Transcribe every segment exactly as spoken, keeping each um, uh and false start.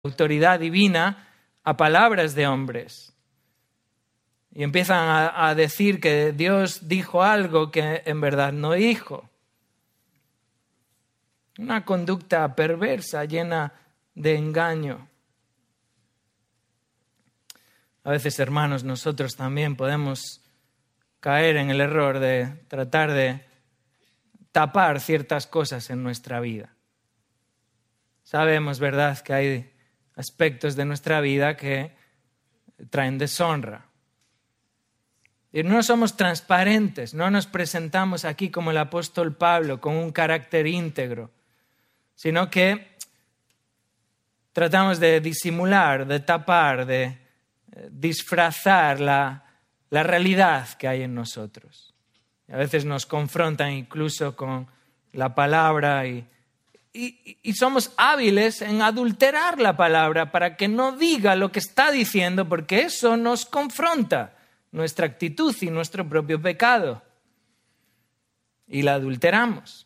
autoridad divina a palabras de hombres. Y empiezan a, a decir que Dios dijo algo que en verdad no dijo. Una conducta perversa, llena de engaño. A veces, hermanos, nosotros también podemos caer en el error de tratar de tapar ciertas cosas en nuestra vida. Sabemos, ¿verdad?, que hay aspectos de nuestra vida que traen deshonra. Y no somos transparentes, no nos presentamos aquí como el apóstol Pablo, con un carácter íntegro, sino que tratamos de disimular, de tapar, de disfrazar la, la realidad que hay en nosotros. Y a veces nos confrontan incluso con la palabra y, y, y somos hábiles en adulterar la palabra para que no diga lo que está diciendo, porque eso nos confronta nuestra actitud y nuestro propio pecado. Y la adulteramos.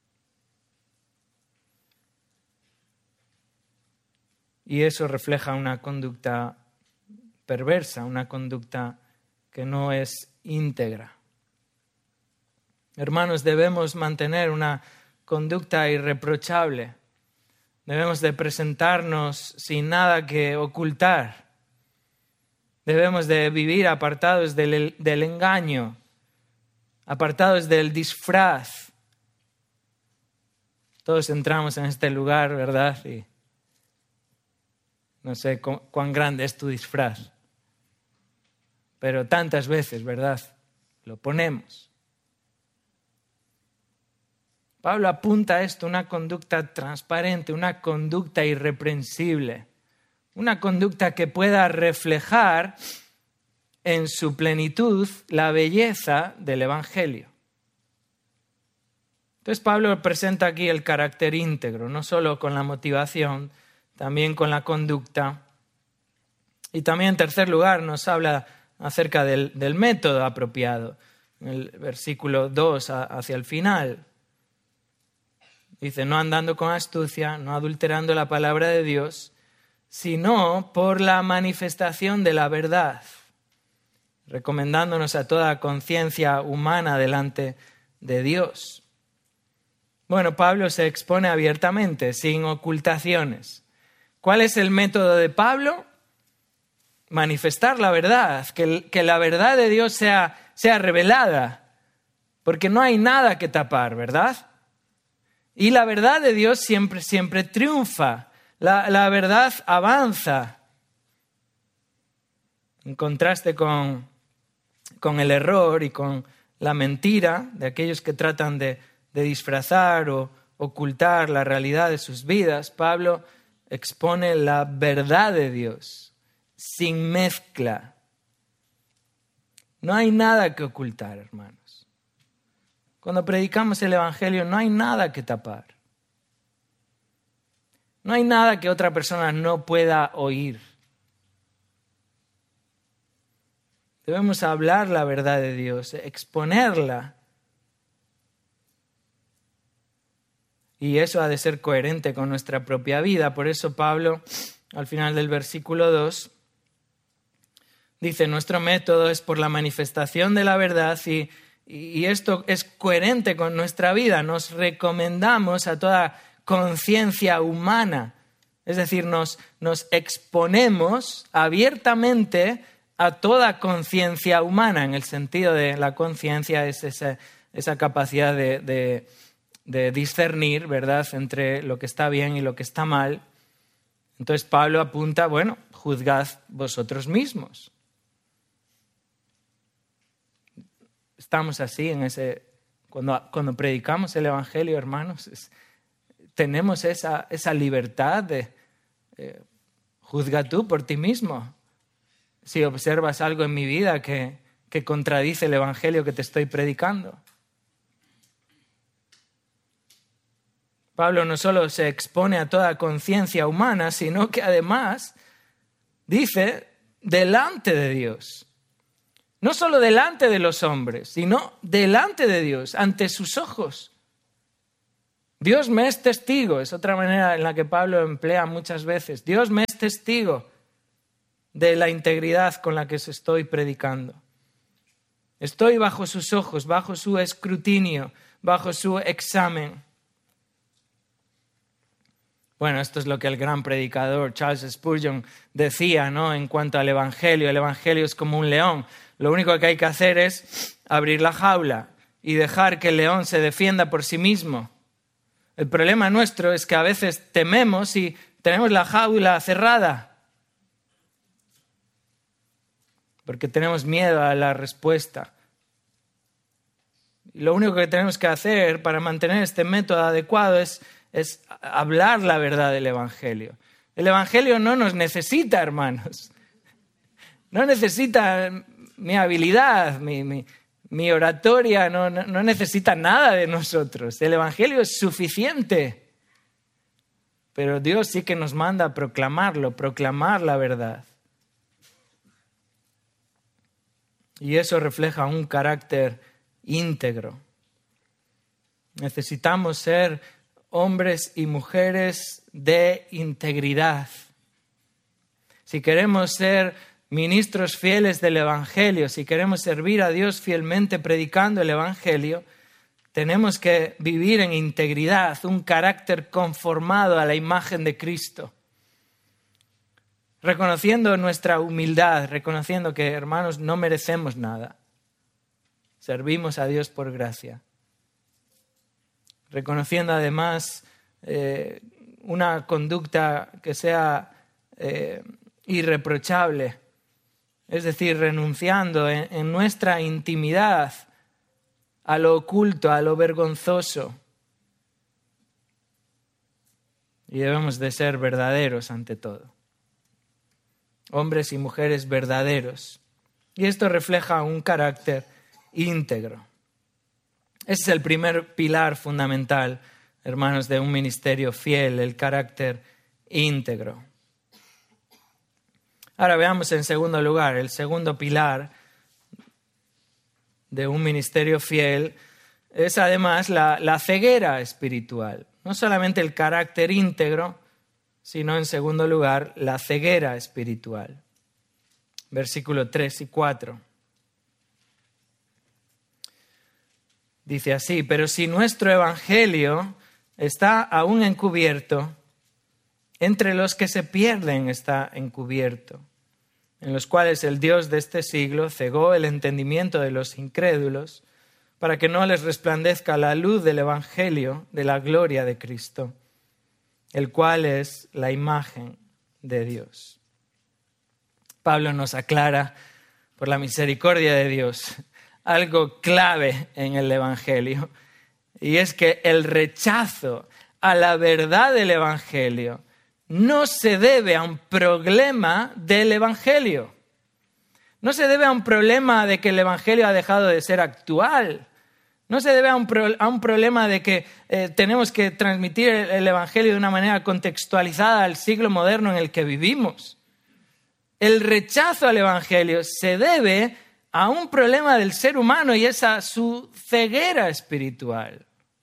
Y eso refleja una conducta perversa, una conducta que no es íntegra. Hermanos, debemos mantener una conducta irreprochable. Debemos de presentarnos sin nada que ocultar. Debemos de vivir apartados del, del engaño, apartados del disfraz. Todos entramos en este lugar, ¿verdad? Y no sé cu- cuán grande es tu disfraz, pero tantas veces, ¿verdad?, lo ponemos. Pablo apunta a esto, una conducta transparente, una conducta irreprensible, una conducta que pueda reflejar en su plenitud la belleza del Evangelio. Entonces Pablo presenta aquí el carácter íntegro, no solo con la motivación, también con la conducta. Y también, en tercer lugar, nos habla acerca del, del método apropiado. En el versículo dos hacia el final. Dice, no andando con astucia, no adulterando la palabra de Dios, sino por la manifestación de la verdad, recomendándonos a toda conciencia humana delante de Dios. Bueno, Pablo se expone abiertamente, sin ocultaciones. ¿Cuál es el método de Pablo? Manifestar la verdad, que, que la verdad de Dios sea, sea revelada, porque no hay nada que tapar, ¿verdad? Y la verdad de Dios siempre, siempre triunfa, la, la verdad avanza. En contraste con, con el error y con la mentira de aquellos que tratan de, de disfrazar o ocultar la realidad de sus vidas, Pablo expone la verdad de Dios, sin mezcla. No hay nada que ocultar, hermanos. Cuando predicamos el Evangelio no hay nada que tapar. No hay nada que otra persona no pueda oír. Debemos hablar la verdad de Dios, exponerla. Y eso ha de ser coherente con nuestra propia vida. Por eso Pablo, al final del versículo dos, dice, nuestro método es por la manifestación de la verdad y, y esto es coherente con nuestra vida. Nos recomendamos a toda conciencia humana. Es decir, nos, nos exponemos abiertamente a toda conciencia humana, en el sentido de la conciencia es esa, esa capacidad de... de de discernir, ¿verdad?, entre lo que está bien y lo que está mal. Entonces Pablo apunta, bueno, juzgad vosotros mismos. Estamos así en ese, cuando, cuando predicamos el Evangelio, hermanos, es, tenemos esa, esa libertad de eh, juzga tú por ti mismo. Si observas algo en mi vida que, que contradice el Evangelio que te estoy predicando. Pablo no solo se expone a toda conciencia humana, sino que además dice delante de Dios. No solo delante de los hombres, sino delante de Dios, ante sus ojos. Dios me es testigo, es otra manera en la que Pablo emplea muchas veces. Dios me es testigo de la integridad con la que os estoy predicando. Estoy bajo sus ojos, bajo su escrutinio, bajo su examen. Bueno, esto es lo que el gran predicador Charles Spurgeon decía, ¿no?, en cuanto al Evangelio. El Evangelio es como un león. Lo único que hay que hacer es abrir la jaula y dejar que el león se defienda por sí mismo. El problema nuestro es que a veces tememos y tenemos la jaula cerrada porque tenemos miedo a la respuesta. Y lo único que tenemos que hacer para mantener este método adecuado es, es hablar la verdad del Evangelio. El Evangelio no nos necesita, hermanos. No necesita mi habilidad, mi, mi, mi oratoria, no, no, no necesita nada de nosotros. El Evangelio es suficiente. Pero Dios sí que nos manda a proclamarlo, proclamar la verdad. Y eso refleja un carácter íntegro. Necesitamos ser hombres y mujeres de integridad. Si queremos ser ministros fieles del Evangelio, si queremos servir a Dios fielmente predicando el Evangelio, tenemos que vivir en integridad, un carácter conformado a la imagen de Cristo. Reconociendo nuestra humildad, reconociendo que, hermanos, no merecemos nada. Servimos a Dios por gracia. Reconociendo además eh, una conducta que sea eh, irreprochable. Es decir, renunciando en, en nuestra intimidad a lo oculto, a lo vergonzoso. Y debemos de ser verdaderos ante todo. Hombres y mujeres verdaderos. Y esto refleja un carácter íntegro. Ese es el primer pilar fundamental, hermanos, de un ministerio fiel, el carácter íntegro. Ahora veamos en segundo lugar, el segundo pilar de un ministerio fiel es además la, la ceguera espiritual. No solamente el carácter íntegro, sino en segundo lugar la ceguera espiritual. Versículos tres y cuatro. Dice así: pero si nuestro evangelio está aún encubierto, entre los que se pierden está encubierto, en los cuales el Dios de este siglo cegó el entendimiento de los incrédulos, para que no les resplandezca la luz del evangelio de la gloria de Cristo, el cual es la imagen de Dios. Pablo nos aclara, por la misericordia de Dios, algo clave en el Evangelio, y es que el rechazo a la verdad del Evangelio no se debe a un problema del Evangelio. No se debe a un problema de que el Evangelio ha dejado de ser actual. No se debe a un, pro, a un problema de que eh, tenemos que transmitir el, el Evangelio de una manera contextualizada al siglo moderno en el que vivimos. El rechazo al Evangelio se debe a un problema del ser humano y es a su ceguera espiritual.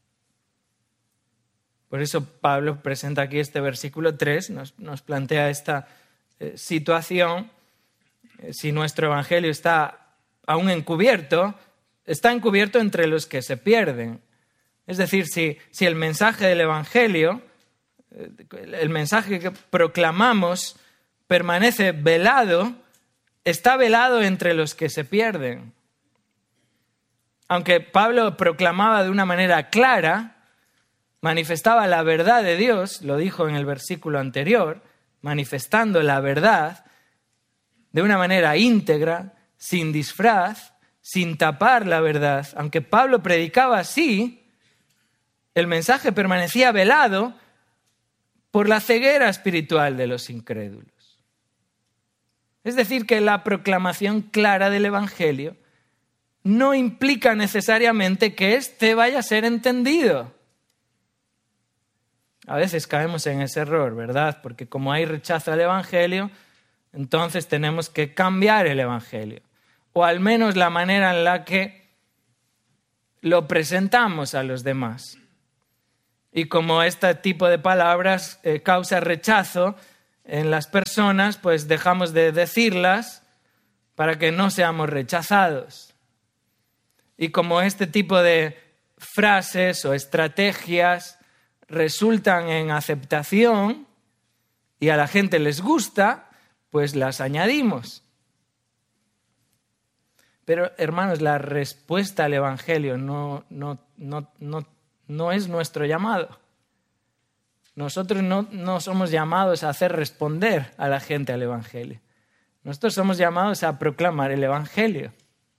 Por eso Pablo presenta aquí este versículo tres, nos, nos plantea esta eh, situación. Eh, si nuestro Evangelio está aún encubierto, está encubierto entre los que se pierden. Es decir, si, si el mensaje del Evangelio, eh, el mensaje que proclamamos, permanece velado, está velado entre los que se pierden. Aunque Pablo proclamaba de una manera clara, manifestaba la verdad de Dios, lo dijo en el versículo anterior, manifestando la verdad de una manera íntegra, sin disfraz, sin tapar la verdad. Aunque Pablo predicaba así, el mensaje permanecía velado por la ceguera espiritual de los incrédulos. Es decir, que la proclamación clara del Evangelio no implica necesariamente que éste vaya a ser entendido. A veces caemos en ese error, ¿verdad? Porque como hay rechazo al Evangelio, entonces tenemos que cambiar el Evangelio. O al menos la manera en la que lo presentamos a los demás. Y como este tipo de palabras eh, causa rechazo en las personas, pues dejamos de decirlas para que no seamos rechazados. Y como este tipo de frases o estrategias resultan en aceptación y a la gente les gusta, pues las añadimos. Pero, hermanos, la respuesta al Evangelio no, no, no, no, no es nuestro llamado. Nosotros no, no somos llamados a hacer responder a la gente al Evangelio. Nosotros somos llamados a proclamar el Evangelio.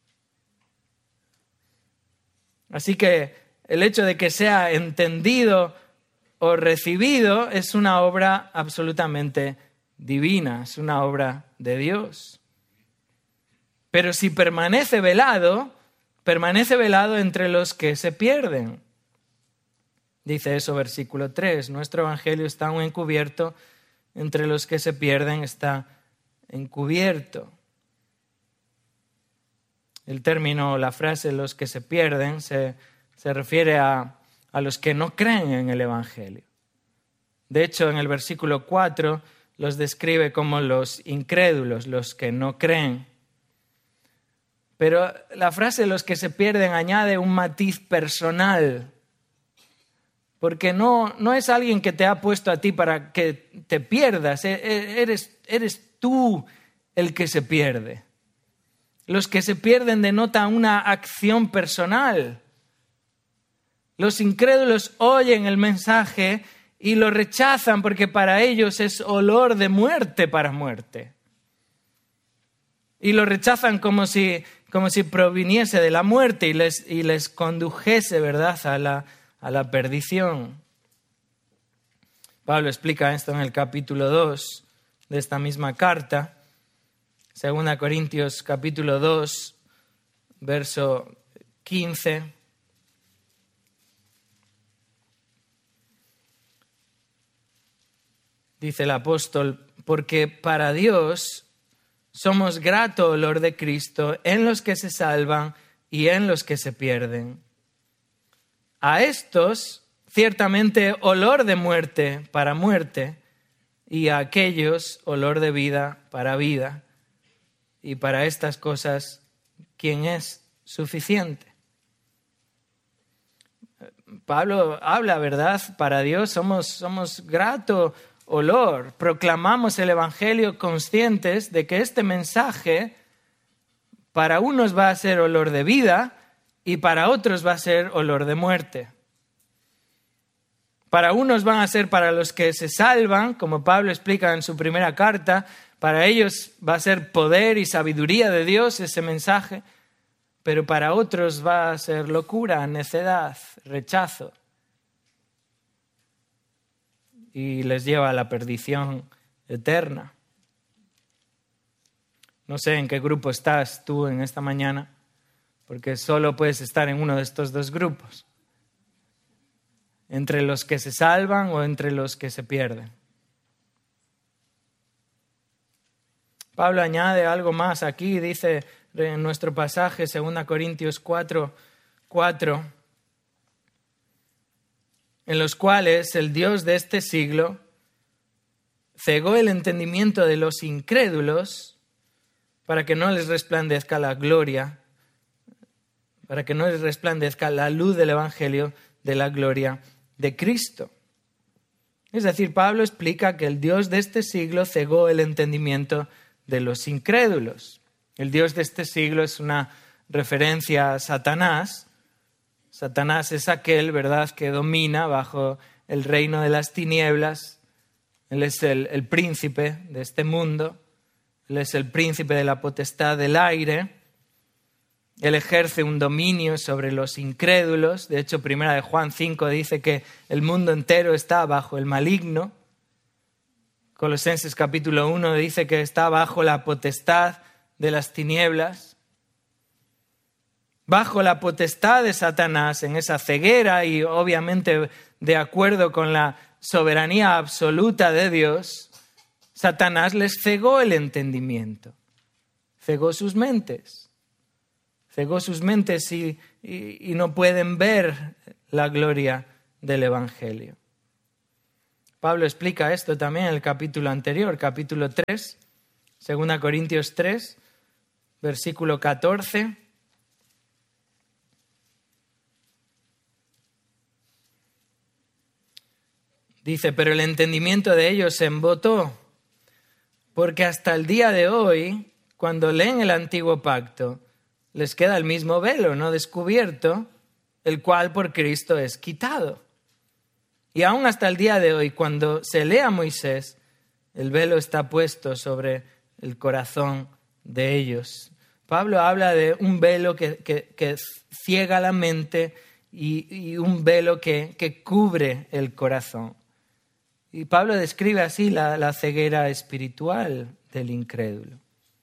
Así que el hecho de que sea entendido o recibido es una obra absolutamente divina, es una obra de Dios. Pero si permanece velado, permanece velado entre los que se pierden. Dice eso versículo tres, nuestro evangelio está aún encubierto, entre los que se pierden está encubierto. El término, la frase los que se pierden se, se refiere a, a los que no creen en el evangelio. De hecho, en el versículo cuatro los describe como los incrédulos, los que no creen. Pero la frase los que se pierden añade un matiz personal, porque no, no es alguien que te ha puesto a ti para que te pierdas, eres, eres tú el que se pierde. Los que se pierden denotan una acción personal. Los incrédulos oyen el mensaje y lo rechazan porque para ellos es olor de muerte para muerte. Y lo rechazan como si, como si proviniese de la muerte y les, y les condujese, ¿verdad?, a la, a la perdición. Pablo explica esto en el capítulo dos de esta misma carta. Segunda Corintios capítulo dos, verso quince. Dice el apóstol, porque para Dios somos grato olor de Cristo en los que se salvan y en los que se pierden. A estos, ciertamente, olor de muerte para muerte, y a aquellos, olor de vida para vida. Y para estas cosas, ¿quién es suficiente? Pablo habla, ¿verdad? Para Dios somos, somos grato olor. Proclamamos el Evangelio conscientes de que este mensaje para unos va a ser olor de vida y para otros va a ser olor de muerte. Para unos van a ser para los que se salvan, como Pablo explica en su primera carta. Para ellos va a ser poder y sabiduría de Dios ese mensaje, pero para otros va a ser locura, necedad, rechazo. Y les lleva a la perdición eterna. No sé en qué grupo estás tú en esta mañana, porque solo puedes estar en uno de estos dos grupos. Entre los que se salvan o entre los que se pierden. Pablo añade algo más aquí, dice en nuestro pasaje, Segunda Corintios cuatro, cuatro, en los cuales el Dios de este siglo cegó el entendimiento de los incrédulos para que no les resplandezca la gloria, para que no les resplandezca la luz del Evangelio de la gloria de Cristo. Es decir, Pablo explica que el Dios de este siglo cegó el entendimiento de los incrédulos. El Dios de este siglo es una referencia a Satanás. Satanás es aquel, ¿verdad?, que domina bajo el reino de las tinieblas. Él es el, el príncipe de este mundo. Él es el príncipe de la potestad del aire. Él ejerce un dominio sobre los incrédulos. De hecho, primera de Juan cinco dice que el mundo entero está bajo el maligno. Colosenses capítulo uno dice que está bajo la potestad de las tinieblas. Bajo la potestad de Satanás, en esa ceguera y obviamente de acuerdo con la soberanía absoluta de Dios, Satanás les cegó el entendimiento, cegó sus mentes, cegó sus mentes y, y, y no pueden ver la gloria del Evangelio. Pablo explica esto también en el capítulo anterior, capítulo tres, segunda Corintios tres, versículo catorce. Dice, pero el entendimiento de ellos se embotó, porque hasta el día de hoy, cuando leen el antiguo pacto, les queda el mismo velo no descubierto, el cual por Cristo es quitado. Y aún hasta el día de hoy, cuando se lee a Moisés, el velo está puesto sobre el corazón de ellos. Pablo habla de un velo que, que, que ciega la mente y, y un velo que, que cubre el corazón. Y Pablo describe así la, la ceguera espiritual del incrédulo.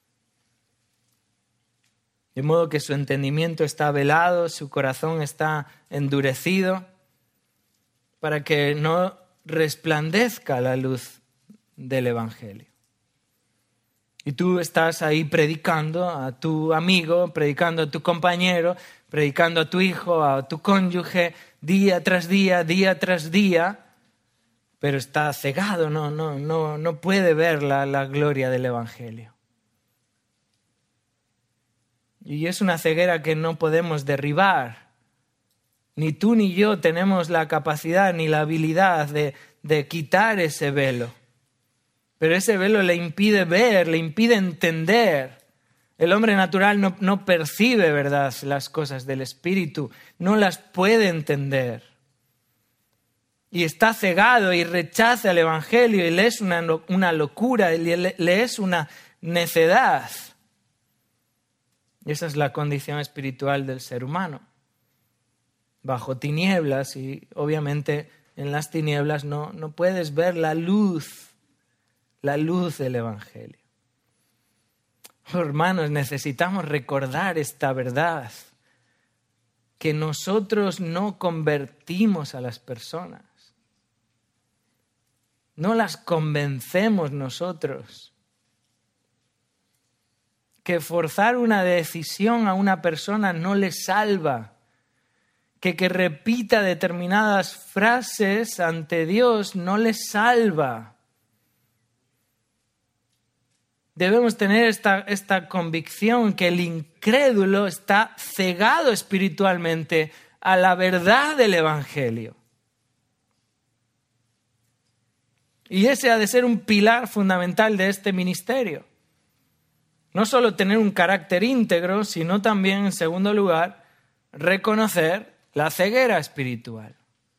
De modo que su entendimiento está velado, su corazón está endurecido, para que no resplandezca la luz del Evangelio. Y tú estás ahí predicando a tu amigo, predicando a tu compañero, predicando a tu hijo, a tu cónyuge, día tras día, día tras día, pero está cegado, no, no, no, no puede ver la, la gloria del Evangelio. Y es una ceguera que no podemos derribar. Ni tú ni yo tenemos la capacidad ni la habilidad de, de quitar ese velo. Pero ese velo le impide ver, le impide entender. El hombre natural no, no percibe, ¿verdad?, las cosas del Espíritu, no las puede entender. Y está cegado y rechaza el Evangelio y le es una, una locura, le, le es una necedad. Y esa es la condición espiritual del ser humano. Bajo tinieblas, y obviamente en las tinieblas no, no puedes ver la luz, la luz del Evangelio. Oh, hermanos, necesitamos recordar esta verdad, que nosotros no convertimos a las personas, no las convencemos nosotros, que forzar una decisión a una persona no le salva, que que repita determinadas frases ante Dios no le salva. Debemos tener esta, esta convicción que el incrédulo está cegado espiritualmente a la verdad del Evangelio. Y ese ha de ser un pilar fundamental de este ministerio. No solo tener un carácter íntegro, sino también, en segundo lugar, reconocer la ceguera espiritual.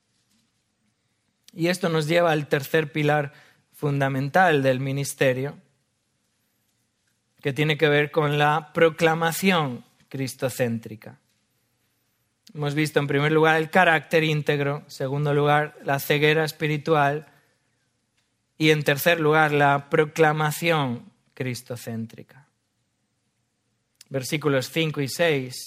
Y esto nos lleva al tercer pilar fundamental del ministerio, que tiene que ver con la proclamación cristocéntrica. Hemos visto en primer lugar el carácter íntegro, en segundo lugar la ceguera espiritual y en tercer lugar la proclamación cristocéntrica. Versículos cinco y seis.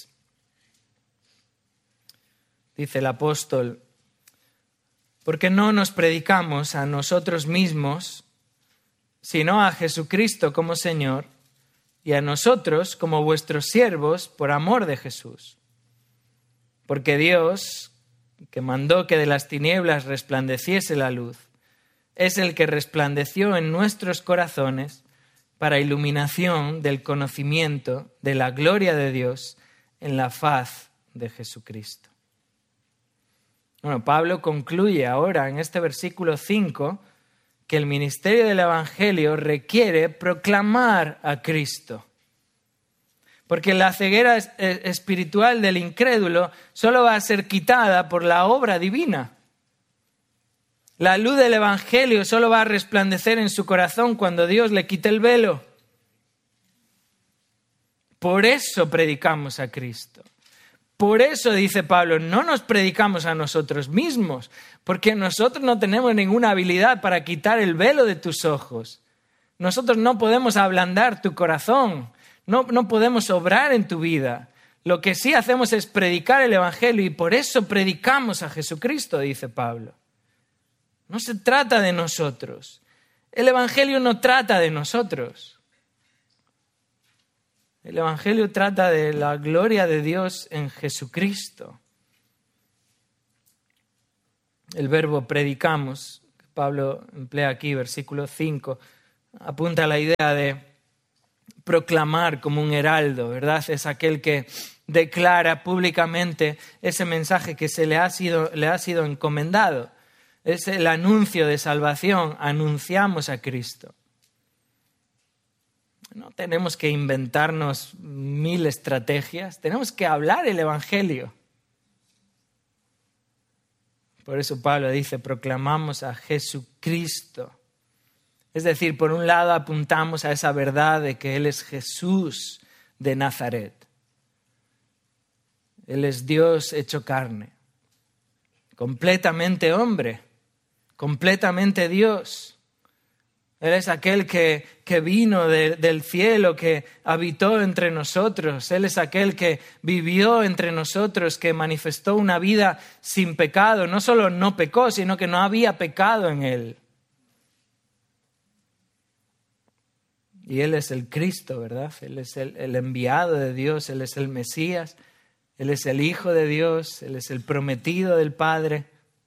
Dice el apóstol, porque no nos predicamos a nosotros mismos, sino a Jesucristo como Señor, y a nosotros como vuestros siervos por amor de Jesús. Porque Dios, que mandó que de las tinieblas resplandeciese la luz, es el que resplandeció en nuestros corazones para iluminación del conocimiento de la gloria de Dios en la faz de Jesucristo. Bueno, Pablo concluye ahora en este versículo cinco que el ministerio del Evangelio requiere proclamar a Cristo. Porque la ceguera espiritual del incrédulo solo va a ser quitada por la obra divina. La luz del Evangelio solo va a resplandecer en su corazón cuando Dios le quite el velo. Por eso predicamos a Cristo. Por eso, dice Pablo, no nos predicamos a nosotros mismos, porque nosotros no tenemos ninguna habilidad para quitar el velo de tus ojos. Nosotros no podemos ablandar tu corazón, no, no podemos obrar en tu vida. Lo que sí hacemos es predicar el Evangelio y por eso predicamos a Jesucristo, dice Pablo. No se trata de nosotros. El Evangelio no trata de nosotros. El Evangelio trata de la gloria de Dios en Jesucristo. El verbo predicamos, Pablo emplea aquí, versículo cinco, apunta a la idea de proclamar como un heraldo, ¿verdad? Es aquel que declara públicamente ese mensaje que se le ha sido, le ha sido encomendado. Es el anuncio de salvación, anunciamos a Cristo. No tenemos que inventarnos mil estrategias, tenemos que hablar el Evangelio. Por eso Pablo dice, proclamamos a Jesucristo. Es decir, por un lado apuntamos a esa verdad de que Él es Jesús de Nazaret. Él es Dios hecho carne, completamente hombre, completamente Dios. Él es aquel que, que vino de, del cielo, que habitó entre nosotros. Él es aquel que vivió entre nosotros, que manifestó una vida sin pecado. No solo no pecó, sino que no había pecado en Él. Y Él es el Cristo, ¿verdad? Él es el, el enviado de Dios, Él es el Mesías, Él es el Hijo de Dios, Él es el prometido del Padre.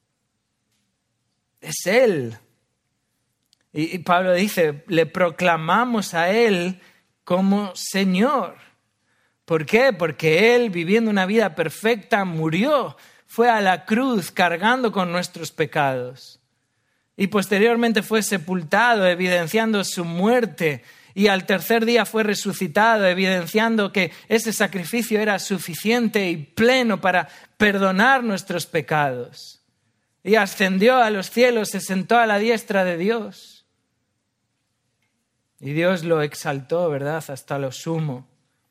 Es Él. Y Pablo dice, le proclamamos a Él como Señor. ¿Por qué? Porque Él, viviendo una vida perfecta, murió, fue a la cruz cargando con nuestros pecados. Y posteriormente fue sepultado, evidenciando su muerte. Y al tercer día fue resucitado, evidenciando que ese sacrificio era suficiente y pleno para perdonar nuestros pecados. Y ascendió a los cielos, se sentó a la diestra de Dios. Y Dios lo exaltó, ¿verdad?, hasta lo sumo.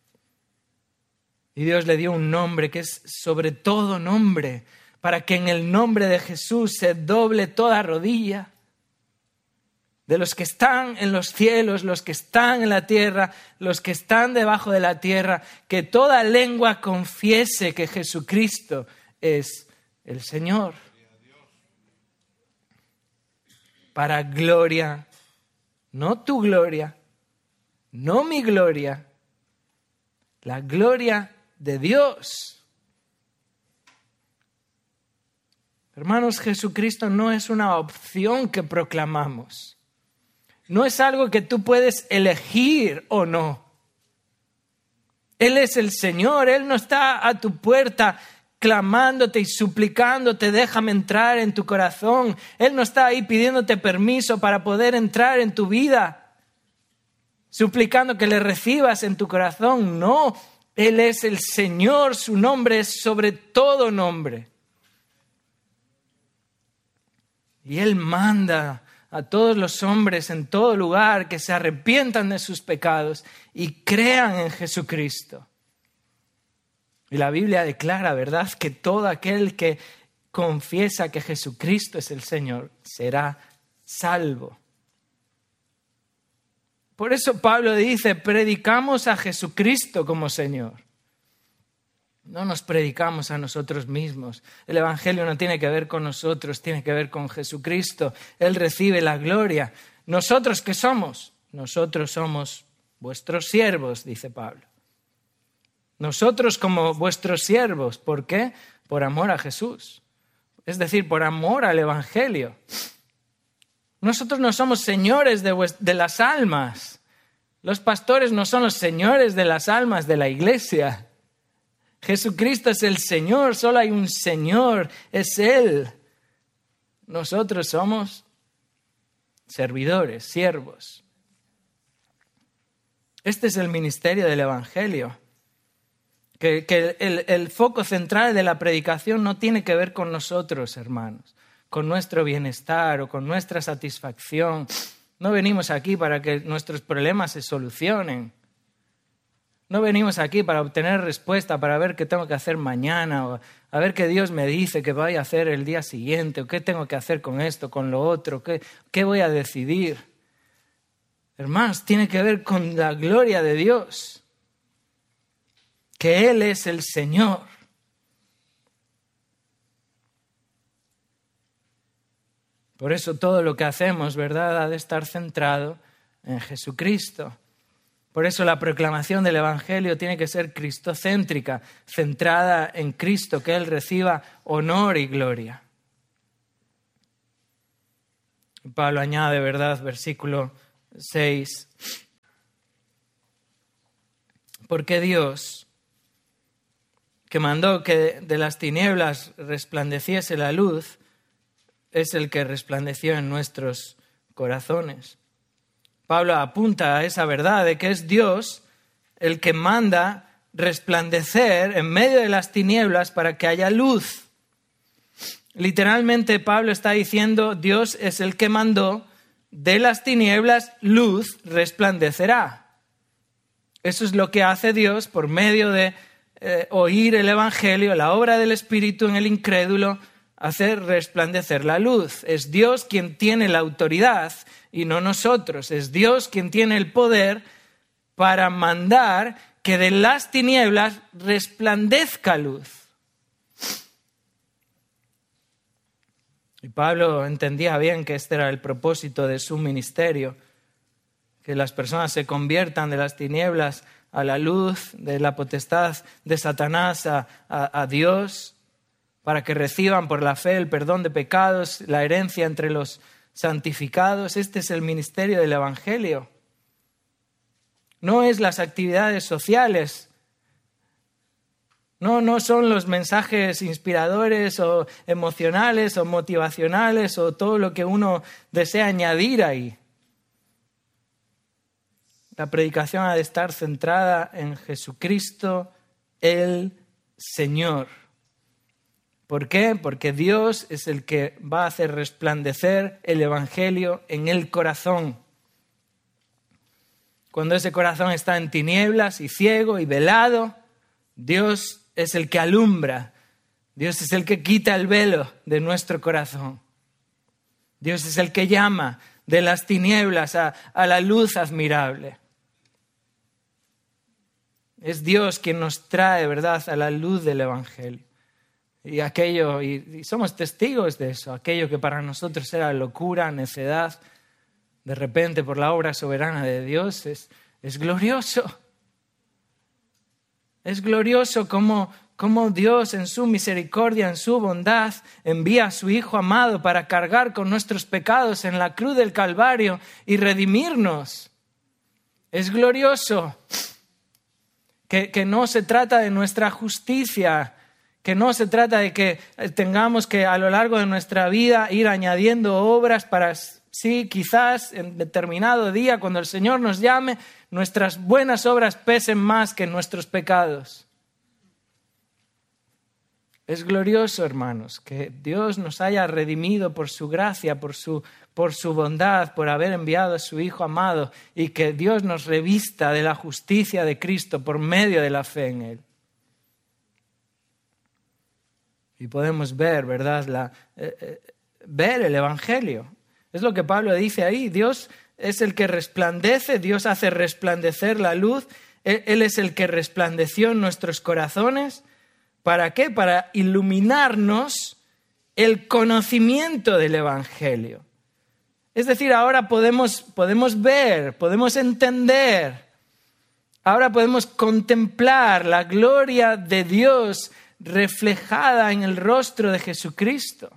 Y Dios le dio un nombre que es sobre todo nombre, para que en el nombre de Jesús se doble toda rodilla, de los que están en los cielos, los que están en la tierra, los que están debajo de la tierra, que toda lengua confiese que Jesucristo es el Señor. Para gloria, no tu gloria, no mi gloria, la gloria de Dios. Hermanos, Jesucristo no es una opción que proclamamos. No es algo que tú puedes elegir o no. Él es el Señor, Él no está a tu puerta clamándote y suplicándote, déjame entrar en tu corazón. Él no está ahí pidiéndote permiso para poder entrar en tu vida, suplicando que le recibas en tu corazón. No, Él es el Señor, su nombre es sobre todo nombre. Y Él manda a todos los hombres en todo lugar que se arrepientan de sus pecados y crean en Jesucristo. Y la Biblia declara, ¿verdad?, que todo aquel que confiesa que Jesucristo es el Señor será salvo. Por eso Pablo dice, predicamos a Jesucristo como Señor. No nos predicamos a nosotros mismos. El Evangelio no tiene que ver con nosotros, tiene que ver con Jesucristo. Él recibe la gloria. ¿Nosotros qué somos? Nosotros somos vuestros siervos, dice Pablo. Nosotros como vuestros siervos. ¿Por qué? Por amor a Jesús. Es decir, por amor al Evangelio. Nosotros no somos señores de, vuest- de las almas. Los pastores no son los señores de las almas de la iglesia. Jesucristo es el Señor, solo hay un Señor, es Él. Nosotros somos servidores, siervos. Este es el ministerio del Evangelio. Que, que el, el foco central de la predicación no tiene que ver con nosotros, hermanos, con nuestro bienestar o con nuestra satisfacción. No venimos aquí para que nuestros problemas se solucionen. No venimos aquí para obtener respuesta, para ver qué tengo que hacer mañana o a ver qué Dios me dice que voy a hacer el día siguiente o qué tengo que hacer con esto, con lo otro, qué, qué voy a decidir. Hermanos, tiene que ver con la gloria de Dios, que Él es el Señor. Por eso todo lo que hacemos, ¿verdad?, ha de estar centrado en Jesucristo. Por eso la proclamación del Evangelio tiene que ser cristocéntrica, centrada en Cristo, que Él reciba honor y gloria. Pablo añade, ¿verdad? Versículo seis. Porque Dios, que mandó que de las tinieblas resplandeciese la luz, es el que resplandeció en nuestros corazones. Pablo apunta a esa verdad de que es Dios el que manda resplandecer en medio de las tinieblas para que haya luz. Literalmente Pablo está diciendo, Dios es el que mandó, de las tinieblas luz resplandecerá. Eso es lo que hace Dios por medio de eh, oír el Evangelio, la obra del Espíritu en el incrédulo, hacer resplandecer la luz. Es Dios quien tiene la autoridad y no nosotros. Es Dios quien tiene el poder para mandar que de las tinieblas resplandezca luz. Y Pablo entendía bien que este era el propósito de su ministerio, que las personas se conviertan de las tinieblas a la luz, de la potestad de Satanás a, a, a Dios, para que reciban por la fe el perdón de pecados, la herencia entre los santificados. Este es el ministerio del Evangelio. No es las actividades sociales. No, no son los mensajes inspiradores o emocionales o motivacionales o todo lo que uno desea añadir ahí. La predicación ha de estar centrada en Jesucristo, el Señor. ¿Por qué? Porque Dios es el que va a hacer resplandecer el Evangelio en el corazón. Cuando ese corazón está en tinieblas y ciego y velado, Dios es el que alumbra. Dios es el que quita el velo de nuestro corazón. Dios es el que llama de las tinieblas a, a la luz admirable. Es Dios quien nos trae, ¿verdad?, a la luz del Evangelio. Y aquello, y, y somos testigos de eso, aquello que para nosotros era locura, necedad, de repente por la obra soberana de Dios es, es glorioso. Es glorioso cómo, cómo Dios en su misericordia, en su bondad, envía a su Hijo amado para cargar con nuestros pecados en la cruz del Calvario y redimirnos. Es glorioso que, que no se trata de nuestra justicia, que no se trata de que tengamos que a lo largo de nuestra vida ir añadiendo obras para, sí, quizás en determinado día, cuando el Señor nos llame, nuestras buenas obras pesen más que nuestros pecados. Es glorioso, hermanos, que Dios nos haya redimido por su gracia, por su, por su bondad, por haber enviado a su Hijo amado, y que Dios nos revista de la justicia de Cristo por medio de la fe en Él. Y podemos ver, ¿verdad? La, eh, eh, ver el Evangelio. Es lo que Pablo dice ahí. Dios es el que resplandece, Dios hace resplandecer la luz. Él, él es el que resplandeció en nuestros corazones. ¿Para qué? Para iluminarnos el conocimiento del Evangelio. Es decir, ahora podemos, podemos ver, podemos entender. Ahora podemos contemplar la gloria de Dios reflejada en el rostro de Jesucristo.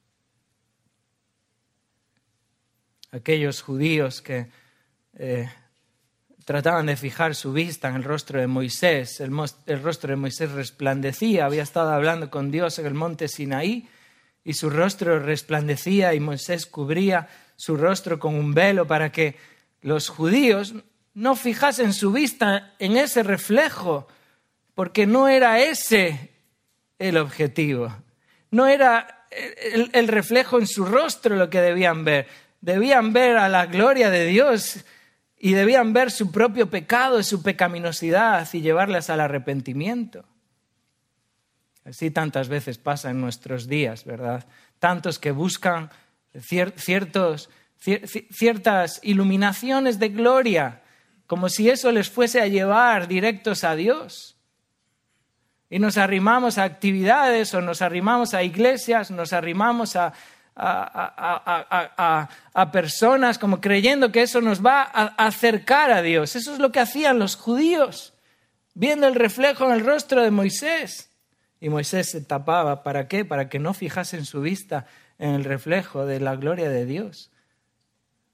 Aquellos judíos que eh, trataban de fijar su vista en el rostro de Moisés, el, el rostro de Moisés resplandecía, había estado hablando con Dios en el monte Sinaí y su rostro resplandecía y Moisés cubría su rostro con un velo para que los judíos no fijasen su vista en ese reflejo, porque no era ese el objetivo. No era el, el reflejo en su rostro lo que debían ver. Debían ver a la gloria de Dios y debían ver su propio pecado, su pecaminosidad y llevarlas al arrepentimiento. Así tantas veces pasa en nuestros días, ¿verdad? Tantos que buscan cier- ciertos, cier- ciertas iluminaciones de gloria, como si eso les fuese a llevar directos a Dios. Y nos arrimamos a actividades o nos arrimamos a iglesias, nos arrimamos a, a, a, a, a, a personas como creyendo que eso nos va a acercar a Dios. Eso es lo que hacían los judíos, viendo el reflejo en el rostro de Moisés. Y Moisés se tapaba. ¿Para qué? Para que no fijasen su vista en el reflejo de la gloria de Dios.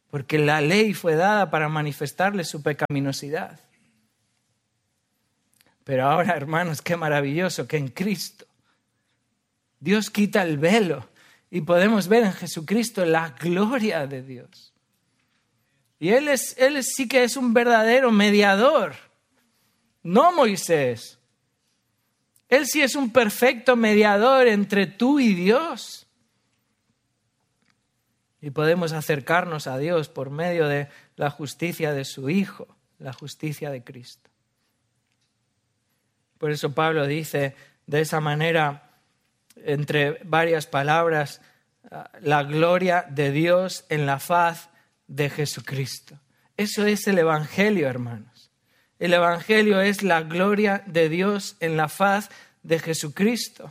porque la ley fue dada para manifestarle su pecaminosidad. Pero ahora, hermanos, qué maravilloso que en Cristo Dios quita el velo y podemos ver en Jesucristo la gloria de Dios. Y Él, es, él sí que es un verdadero mediador, no Moisés. Él sí es un perfecto mediador entre tú y Dios. Y podemos acercarnos a Dios por medio de la justicia de su Hijo, la justicia de Cristo. Por eso Pablo dice de esa manera, entre varias palabras, la gloria de Dios en la faz de Jesucristo. Eso es el Evangelio, hermanos. El Evangelio es la gloria de Dios en la faz de Jesucristo.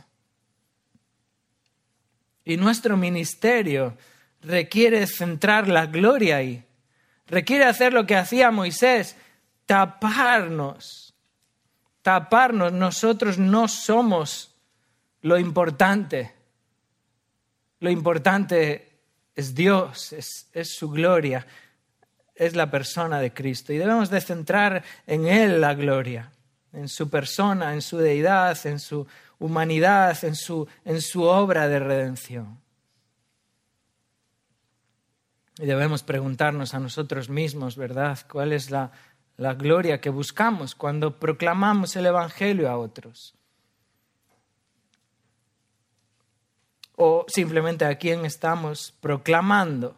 Y nuestro ministerio requiere centrar la gloria ahí. Requiere hacer lo que hacía Moisés, taparnos. Taparnos. Nosotros no somos lo importante. Lo importante es Dios, es, es su gloria, es la persona de Cristo. Y debemos de centrar en Él la gloria, en su persona, en su deidad, en su humanidad, en su, en su obra de redención. Y debemos preguntarnos a nosotros mismos, ¿verdad? ¿Cuál es la, la gloria que buscamos cuando proclamamos el Evangelio a otros? O simplemente a quién estamos proclamando.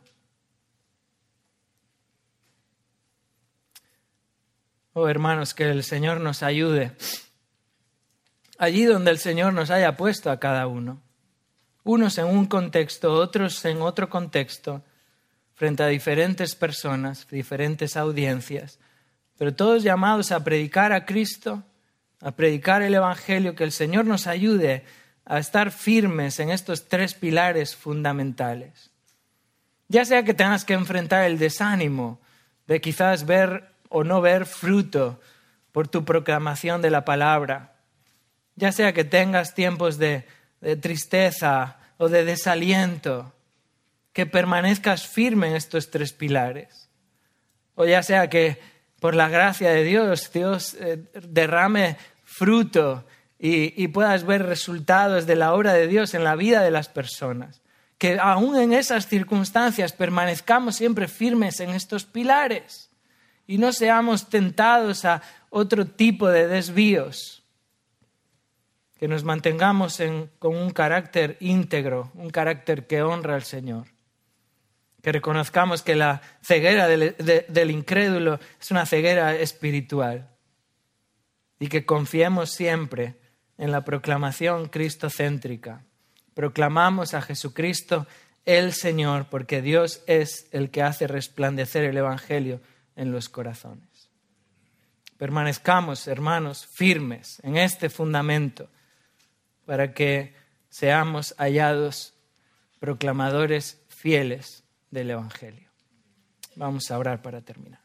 Oh, hermanos, que el Señor nos ayude allí donde el Señor nos haya puesto a cada uno. Unos en un contexto, otros en otro contexto, frente a diferentes personas, diferentes audiencias, pero todos llamados a predicar a Cristo, a predicar el Evangelio, que el Señor nos ayude a estar firmes en estos tres pilares fundamentales. Ya sea que tengas que enfrentar el desánimo de quizás ver o no ver fruto por tu proclamación de la palabra, ya sea que tengas tiempos de, de tristeza o de desaliento, que permanezcas firme en estos tres pilares. O ya sea que por la gracia de Dios, Dios eh, derrame fruto y, y puedas ver resultados de la obra de Dios en la vida de las personas. Que aún en esas circunstancias permanezcamos siempre firmes en estos pilares y no seamos tentados a otro tipo de desvíos. Que nos mantengamos en, con un carácter íntegro, un carácter que honra al Señor. Que reconozcamos que la ceguera del, de, del incrédulo es una ceguera espiritual. Y que confiemos siempre en la proclamación cristocéntrica. Proclamamos a Jesucristo el Señor, porque Dios es el que hace resplandecer el Evangelio en los corazones. Permanezcamos, hermanos, firmes en este fundamento para que seamos hallados proclamadores fieles del Evangelio. Vamos a orar para terminar.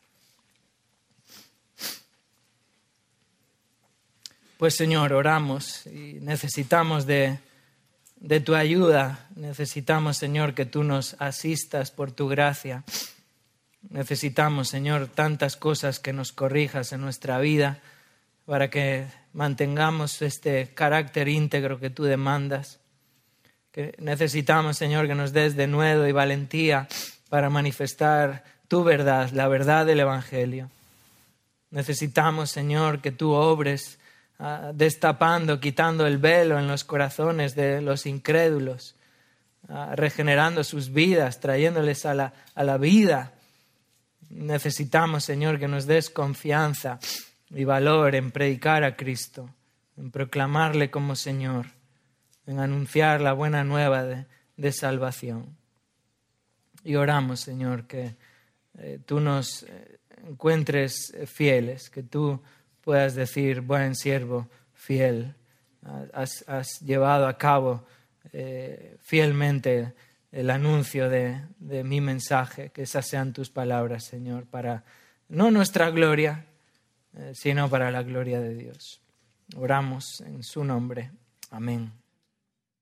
Pues Señor, oramos y necesitamos de, de tu ayuda. Necesitamos, Señor, que tú nos asistas por tu gracia. Necesitamos, Señor, tantas cosas que nos corrijas en nuestra vida para que mantengamos este carácter íntegro que tú demandas. Que necesitamos, Señor, que nos des denuedo y valentía para manifestar tu verdad, la verdad del Evangelio. Necesitamos, Señor, que tú obres uh, destapando, quitando el velo en los corazones de los incrédulos, uh, regenerando sus vidas, trayéndoles a la, a la vida. Necesitamos, Señor, que nos des confianza y valor en predicar a Cristo, en proclamarle como Señor, en anunciar la buena nueva de, de salvación. Y oramos, Señor, que eh, tú nos eh, encuentres fieles, que tú puedas decir, buen siervo, fiel, has, has llevado a cabo eh, fielmente el anuncio de, de mi mensaje, que esas sean tus palabras, Señor, para no nuestra gloria, eh, sino para la gloria de Dios. Oramos en su nombre. Amén.